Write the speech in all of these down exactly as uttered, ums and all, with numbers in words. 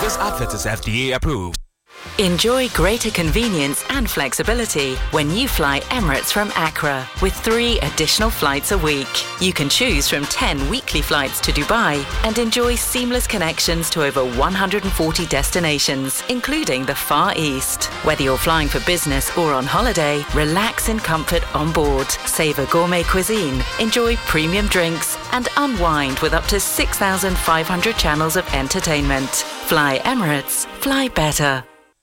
This advert is F D A approved. Enjoy greater convenience and flexibility when you fly Emirates from Accra with three additional flights a week. You can choose from ten weekly flights to Dubai and enjoy seamless connections to over one hundred forty destinations, including the Far East. Whether you're flying for business or on holiday, relax in comfort on board, savor gourmet cuisine, enjoy premium drinks, and unwind with up to six thousand five hundred channels of entertainment. Fly Emirates, fly better.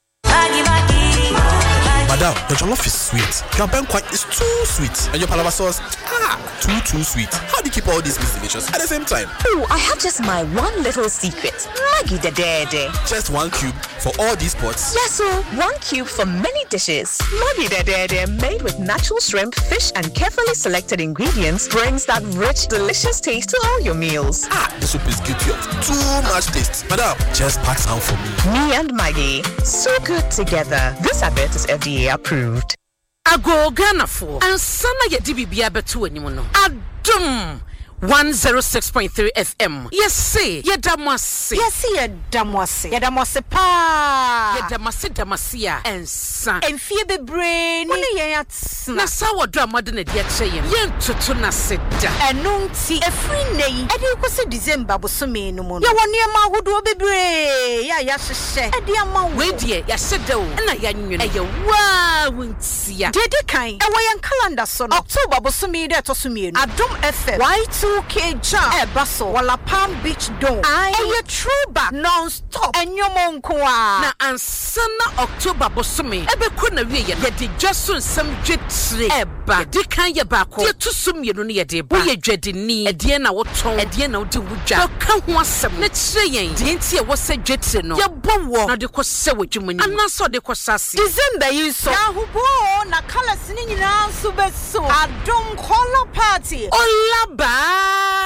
Madam, the jollof is sweet. Your banquet is too sweet. And your palava sauce, ah, too, too sweet. How do you keep all these things delicious at the same time? Oh, I have just my one little secret. Maggi the Dede. Just one cube for all these pots? Yes, so one cube for many dishes. Maggi the Dede, made with natural shrimp, fish, and carefully selected ingredients, brings that rich, delicious taste to all your meals. Ah, the soup is good too. Too much taste. Madam, just pack some for me. Me and Maggi, so good together. This advert is F D A approved. Ago Ghana for and sana ya D B B abetu animo Adum one oh six point three F M. Yes, say, Yedamasi. Yes, see, Yedamasi. Yedamasi pa. Yedamasi damasia and son. And fear the brain. Na sawa drama than a dear chain. Yen tutuna seda. And nunti a free name. And you was a December busumi no more. Ya one year ma would do be brave. Ya yashe. A dear ma wait dear, yasedo. And I yan you. Wow, won't see ya. Did the kind. A way and calendar son. October busumi that was me. Adum F M. Why two K jump? Eh, Basso. Walla Palm Beach Dome. I. And you true back non-stop. And your monk. Na ansana October busumi. Ebe kuna we ya. Yedi jasun some jitri. Eba. Di kan ye bako. Di tusum ye no ye de ba. Ye dwedi ni. Edie na woton. Edie na wodi wuja. Ka ho asem. Na kire yen. Di nti ye wo se jitri no. Ye bowo. Na de ko se wodwumani. Anaso de ko sase. December yi so. Ya hubo na colors ni nyina so beso. Adom color party. Olaba.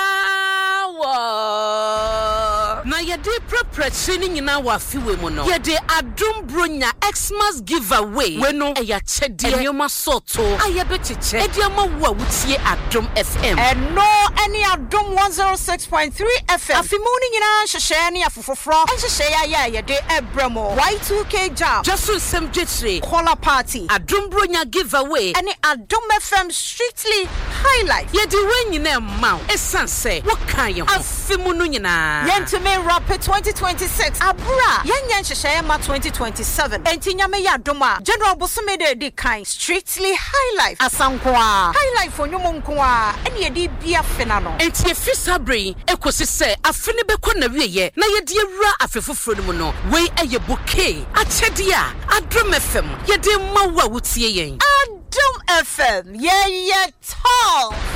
Na yede preparation nyina wa fiwe mu no. Yede Adom Bronya Xmas giveaway. We no eya chede. Enyoma soto. Ayebe chiche. Ediama wo wutie Adom F M. And no any Adom one oh six point three F M. Afimuni nyina hwehwe ne afofofro. Enhwehwe ya ya yede ebramo. Y two K jam. Just some jitri. Color party. Adom Bronya giveaway. Any Adom F M strictly highlight. Yede we nyina ma. Esan say what kan ye ho. Afimunu nyina. Yentime Rapid twenty twenty-six. Abra. Yen yen hwehwe ma twenty twenty-seven. Enti nyame ya doma. General Bosome de de kan strictly highlight. Asankwa. Highlight for nyomo nkoa. Ene ye di bia fena no. Enti efisa brain ekosi se afene beko na wiye na ye de awura afefoforo mu no. We eye bouquet. Achede a Adom F M. Ye de mawa wutie yen. Adom F M. Yeah yeah tall.